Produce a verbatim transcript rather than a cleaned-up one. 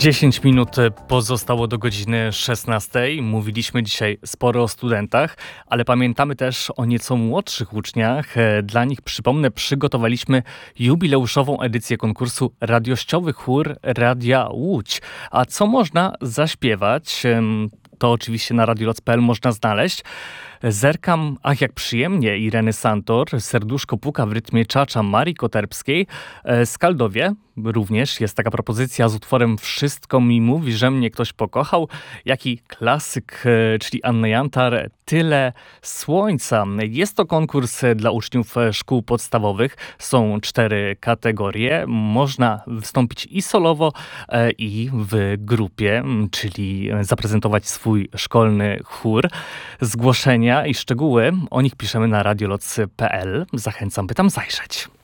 dziesięć minut pozostało do godziny szesnastej. Mówiliśmy dzisiaj sporo o studentach, ale pamiętamy też o nieco młodszych uczniach. Dla nich, przypomnę, przygotowaliśmy jubileuszową edycję konkursu Radiościowy Chór Radia Łódź. A co można zaśpiewać? To oczywiście na radioloc kropka p l można znaleźć. Zerkam, ach jak przyjemnie, Ireny Santor, Serduszko puka w rytmie czacza Marii Koterbskiej. Skaldowie również jest taka propozycja z utworem Wszystko mi mówi, że mnie ktoś pokochał, jak i klasyk, czyli Anna Jantar, Tyle słońca. Jest to konkurs dla uczniów szkół podstawowych. Są cztery kategorie. Można wystąpić i solowo, i w grupie, czyli zaprezentować swój szkolny chór. Zgłoszenia i szczegóły o nich piszemy na radioloc kropka p l. Zachęcam, by tam zajrzeć.